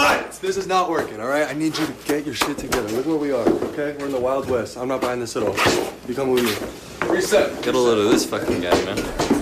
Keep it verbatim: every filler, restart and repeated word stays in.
Guys, this is not working, all right? I need you to get your shit together. Look where we are, okay? We're in the Wild West. I'm not buying this at all. You come with me. Reset. Get a load of this fucking guy, man.